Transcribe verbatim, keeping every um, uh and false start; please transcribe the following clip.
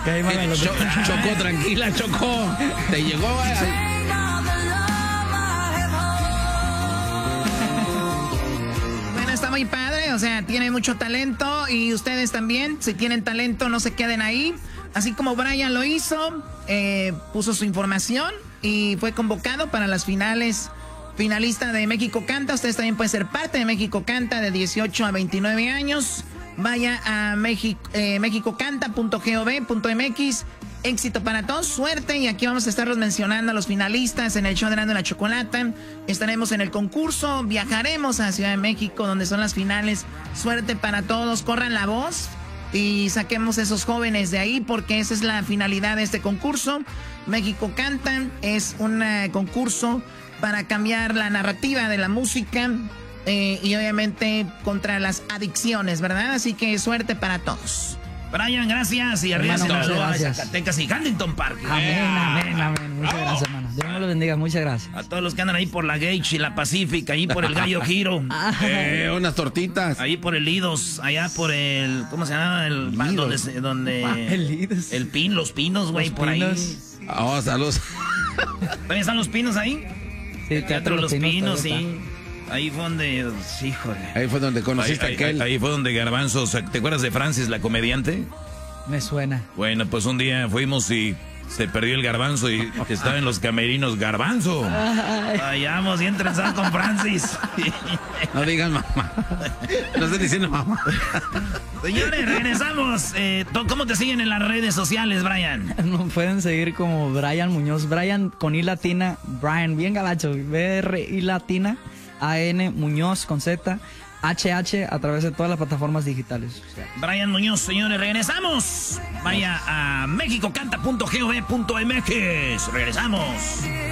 ahí mueven los Cho, Chocó, tranquila, Chocó. Te llegó. Eh. Está muy padre, o sea, tiene mucho talento y ustedes también, si tienen talento no se queden ahí, así como Brian lo hizo, eh, puso su información y fue convocado para las finales, finalista de México Canta. Ustedes también pueden ser parte de México Canta de dieciocho a veintinueve años, vaya a México, eh, mexicocanta punto gov punto mx. Éxito para todos, suerte, y aquí vamos a estarlos mencionando a los finalistas en el show de Erasmo y la Chocolata. Estaremos en el concurso, viajaremos a Ciudad de México donde son las finales. Suerte para todos, corran la voz y saquemos esos jóvenes de ahí porque esa es la finalidad de este concurso. México Canta es un uh, concurso para cambiar la narrativa de la música eh, y obviamente contra las adicciones, ¿verdad? Así que suerte para todos. Brian, gracias. Y arriba Sinaloa, Zacatecas y Huntington Park. Amén, amén, amén. Muchas gracias, hermano. Dios me lo bendiga, muchas gracias. A todos los que andan ahí por la Gage y la Pacific, ahí por el Gallo Giro. eh, unas tortitas. Ahí por el Lidos, allá por el, ¿cómo se llama? El donde, donde el Lidos. El Pin, los Pinos, güey, por pinos. Ahí. Oh, saludos. ¿También están los Pinos ahí? Sí, Teatro Los Pinos, Pinos sí. Ahí fue donde, híjole. Ahí fue donde conociste ahí, a aquel. Ahí, ahí fue donde Garbanzo, ¿te acuerdas de Francis, la comediante? Me suena. Bueno, pues un día fuimos y se perdió el Garbanzo y estaba en los camerinos. ¡Garbanzo! Vayamos y entrenzados con Francis. No digan mamá. No estoy diciendo mamá. Señores, regresamos. Eh, ¿Cómo te siguen en las redes sociales, Brian? No pueden seguir como Brian Muñoz. Brian con I latina. Brian, bien gabacho. B R I latina. A N Muñoz con Z. H H a través de todas las plataformas digitales. Brian Muñoz, señores, regresamos. Vaya a mexicocanta punto gov punto mx. Regresamos.